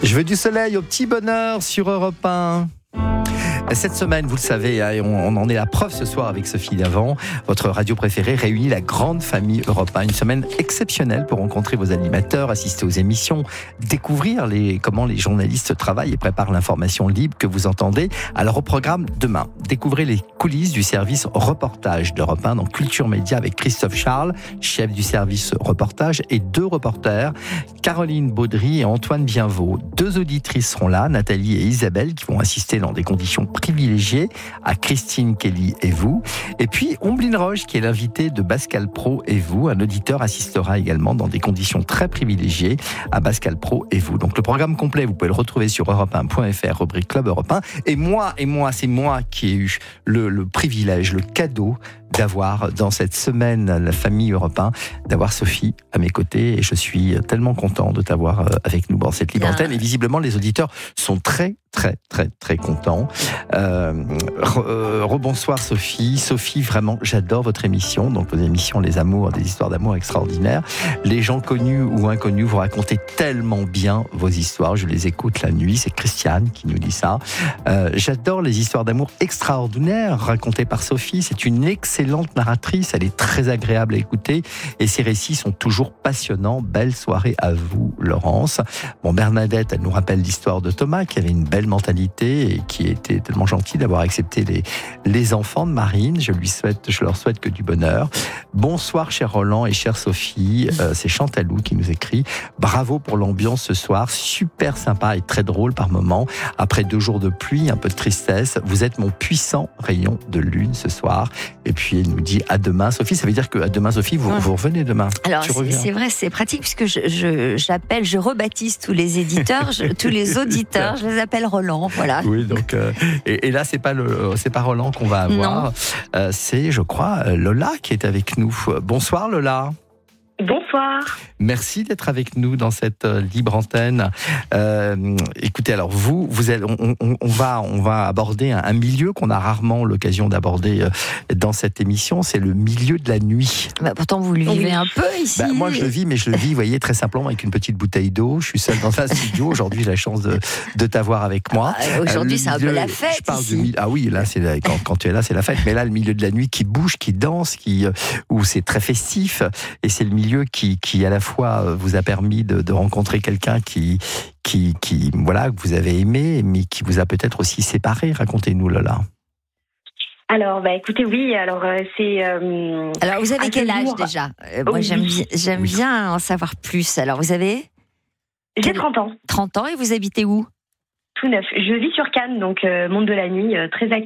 Je veux du soleil au petit bonheur sur Europe 1. Cette semaine, vous le savez, on en est la preuve ce soir avec Sophie Davant. Votre radio préférée réunit la grande famille Europe 1. Une semaine exceptionnelle pour rencontrer vos animateurs, assister aux émissions, découvrir comment les journalistes travaillent et préparent l'information libre que vous entendez. Alors au programme demain, découvrez les coulisses du service reportage d'Europe 1 dans Culture Média avec Christophe Charles, chef du service reportage, et 2 reporters, Caroline Baudry et Antoine Bienvaux. 2 auditrices seront là, Nathalie et Isabelle, qui vont assister dans des conditions privilégié à Christine Kelly et vous. Et puis Omblin Roche, qui est l'invité de Pascal Praud et vous. Un auditeur assistera également dans des conditions très privilégiées à Pascal Praud et vous. Donc le programme complet, vous pouvez le retrouver sur europe1.fr, rubrique Club Europe 1. Et moi, c'est moi qui ai eu le privilège, le cadeau d'avoir dans cette semaine la famille Europe 1, d'avoir Sophie à mes côtés, et je suis tellement content de t'avoir avec nous dans cette libre antenne. Et visiblement les auditeurs sont très contents. Rebonsoir Sophie, vraiment j'adore votre émission, donc vos émissions Les Amours, des histoires d'amour extraordinaires. Les gens connus ou inconnus, vous racontez tellement bien vos histoires, je les écoute la nuit, c'est Christiane qui nous dit ça. J'adore les histoires d'amour extraordinaires racontées par Sophie, c'est une excellente narratrice, elle est très agréable à écouter et ses récits sont toujours passionnants. Belle soirée à vous Laurence. Bon, Bernadette, elle nous rappelle l'histoire de Thomas qui avait une belle mentalité et qui était tellement gentil d'avoir accepté les enfants de Marine. Je leur souhaite que du bonheur. Bonsoir cher Roland et chère Sophie, c'est Chantalou qui nous écrit. Bravo pour l'ambiance ce soir, super sympa et très drôle par moments. Après 2 jours de pluie, un peu de tristesse, vous êtes mon puissant rayon de lune ce soir. Et puis elle nous dit à demain. Sophie, ça veut dire que à demain Sophie, vous revenez demain. Alors c'est vrai, c'est pratique puisque je rebaptise tous les éditeurs, tous les auditeurs, je les appelle Roland, voilà. Oui, donc et là c'est pas Roland qu'on va avoir, c'est je crois Lola qui est avec nous. Bonsoir Lola. Bonsoir. Merci d'être avec nous dans cette libre antenne. Écoutez, alors on va aborder un milieu qu'on a rarement l'occasion d'aborder dans cette émission, c'est le milieu de la nuit. Pourtant vous le vivez un peu ici. Moi je le vis, mais je le vis, vous voyez, très simplement avec une petite bouteille d'eau. Je suis seul dans un studio. Aujourd'hui j'ai la chance de t'avoir avec moi. Aujourd'hui c'est un peu la fête ici. Ah oui, là c'est quand tu es là c'est la fête. Mais là le milieu de la nuit qui bouge, qui danse, où c'est très festif, et c'est le milieu qui à la fois vous a permis de rencontrer quelqu'un qui voilà, que vous avez aimé, mais qui vous a peut-être aussi séparé. Racontez-nous Lola. Alors, écoutez, oui, alors c'est... Alors, vous avez quel âge déjà ? Moi, j'aime bien en savoir plus. Alors, vous avez ? J'ai 30 ans. 30 ans, et vous habitez où ? Tout neuf. Je vis sur Cannes, donc monde de la nuit, très actif.